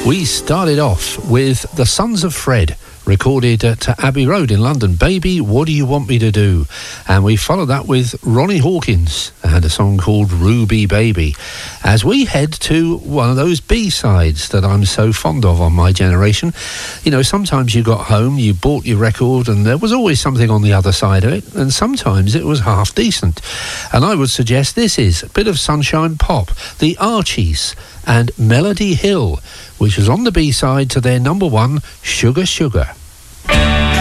We started off with The Sons of Fred, recorded at Abbey Road in London. Baby, What Do You Want Me to Do? And we followed that with Ronnie Hawkins and a song called Ruby Baby, as we head to one of those B-sides that I'm so fond of on My Generation. You know, sometimes you got home, you bought your record, and there was always something on the other side of it, and sometimes it was half decent. And I would suggest this is a bit of sunshine pop, the Archies and Melody Hill, which was on the B-side to their number one, Sugar Sugar.